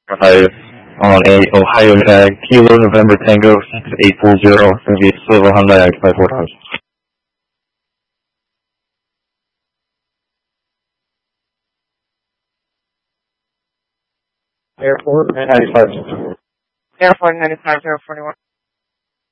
5 on a Ohio tag, Kilo November Tango 6840, it's going to be a silver Hyundai Accent 4000. Airport 95. Airport 95041.